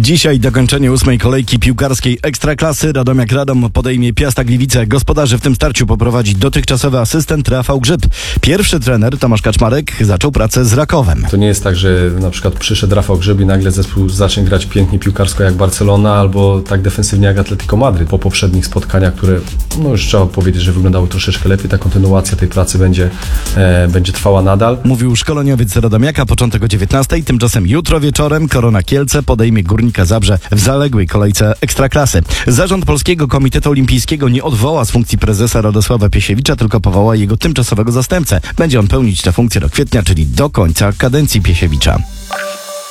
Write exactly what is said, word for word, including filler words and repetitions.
Dzisiaj dokończenie ósmej kolejki piłkarskiej Ekstraklasy. Radomiak Radom podejmie Piasta Gliwice. Gospodarzy w tym starciu poprowadzi dotychczasowy asystent Rafał Grzyb. Pierwszy trener Tomasz Kaczmarek zaczął pracę z Rakowem. To nie jest tak, że na przykład przyszedł Rafał Grzyb i nagle zespół zacznie grać pięknie piłkarsko jak Barcelona albo tak defensywnie jak Atletico Madryt. Po poprzednich spotkaniach, które no już trzeba powiedzieć, że wyglądały troszeczkę lepiej, ta kontynuacja tej pracy będzie, e, będzie trwała nadal. Mówił szkoleniowiec Radomiaka, początek o dziewiętnastej. Tymczasem jutro wieczorem Korona Kielce podejmie Górnika Zabrze w zaległej kolejce Ekstraklasy. Zarząd Polskiego Komitetu Olimpijskiego nie odwoła z funkcji prezesa Radosława Piesiewicza, tylko powoła jego tymczasowego zastępcę. Będzie on pełnić tę funkcję do kwietnia, czyli do końca kadencji Piesiewicza.